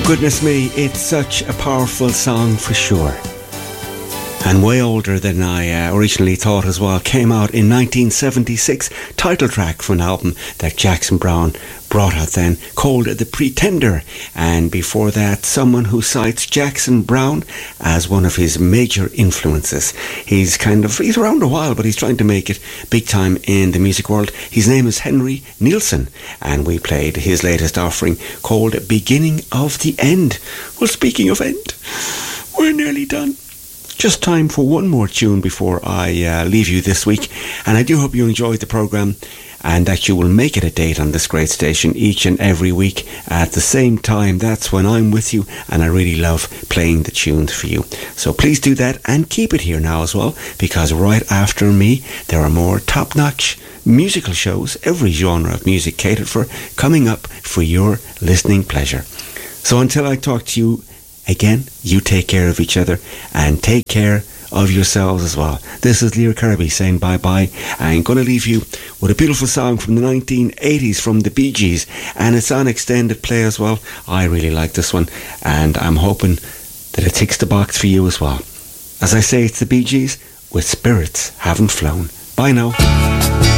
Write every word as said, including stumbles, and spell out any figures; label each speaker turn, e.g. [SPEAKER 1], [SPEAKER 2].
[SPEAKER 1] Goodness me, it's such a powerful song for sure. And way older than I uh, originally thought as well. Came out in nineteen seventy-six, title track for an album that Jackson Browne brought out then, called The Pretender. And before that, someone who cites Jackson Browne as one of his major influences. He's kind of, he's around a while, but he's trying to make it big time in the music world. His name is Henry Nielsen, and we played his latest offering called Beginning of the End. Well, speaking of end, we're nearly done. Just time for one more tune before I uh, leave you this week, and I do hope you enjoyed the programme and that you will make it a date on this great station each and every week at the same time. That's when I'm with you, and I really love playing the tunes for you. So please do that and keep it here now as well, because right after me there are more top-notch musical shows, every genre of music catered for, coming up for your listening pleasure. So until I talk to you again, you take care of each other and take care of yourselves as well. This is Lear Kirby saying bye-bye. I'm going to leave you with a beautiful song from the nineteen eighties from the Bee Gees, and it's on extended play as well. I really like this one, and I'm hoping that it ticks the box for you as well. As I say, it's the Bee Gees with Spirits Haven't Flown. Bye now.